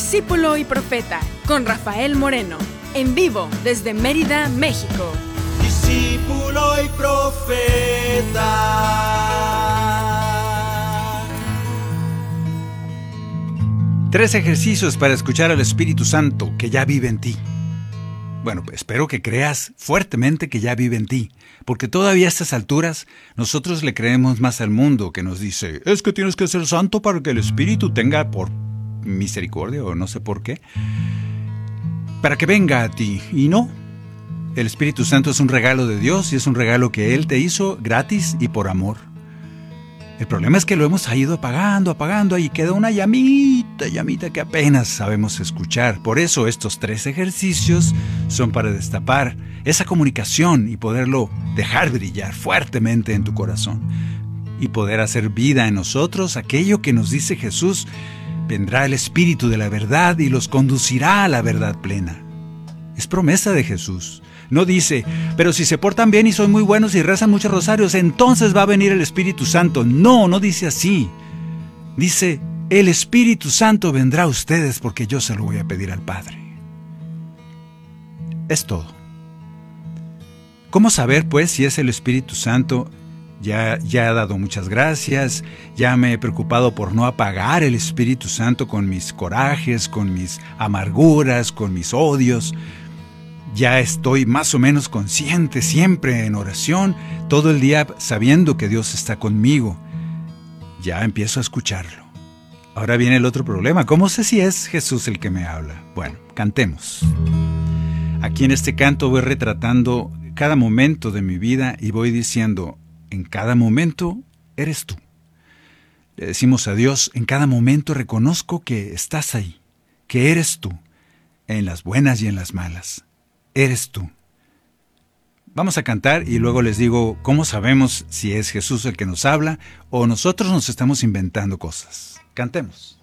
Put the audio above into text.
Discípulo y Profeta, con Rafael Moreno, en vivo desde Mérida, México. Discípulo y Profeta. 3 ejercicios para escuchar al Espíritu Santo que ya vive en ti. Bueno, pues espero que creas fuertemente que ya vive en ti, porque todavía a estas alturas nosotros le creemos más al mundo que nos dice, es que tienes que ser santo para que el Espíritu tenga por misericordia o no sé por qué, para que venga a ti. Y no, el Espíritu Santo es un regalo de Dios y es un regalo que Él te hizo gratis y por amor. El problema es que lo hemos ido apagando y queda una llamita que apenas sabemos escuchar. Por eso estos 3 ejercicios son para destapar esa comunicación y poderlo dejar brillar fuertemente en tu corazón y poder hacer vida en nosotros aquello que nos dice Jesús: vendrá el Espíritu de la verdad y los conducirá a la verdad plena. Es promesa de Jesús. No dice, pero si se portan bien y son muy buenos y rezan muchos rosarios, entonces va a venir el Espíritu Santo. No dice así. Dice, el Espíritu Santo vendrá a ustedes porque yo se lo voy a pedir al Padre. Es todo. ¿Cómo saber, pues, si es el Espíritu Santo? Ya he dado muchas gracias, ya me he preocupado por no apagar el Espíritu Santo con mis corajes, con mis amarguras, con mis odios. Ya estoy más o menos consciente, siempre en oración, todo el día sabiendo que Dios está conmigo. Ya empiezo a escucharlo. Ahora viene el otro problema. ¿Cómo sé si es Jesús el que me habla? Bueno, cantemos. Aquí en este canto voy retratando cada momento de mi vida y voy diciendo, en cada momento eres tú. Le decimos a Dios, en cada momento reconozco que estás ahí, que eres tú, en las buenas y en las malas. Eres tú. Vamos a cantar y luego les digo cómo sabemos si es Jesús el que nos habla o nosotros nos estamos inventando cosas. Cantemos.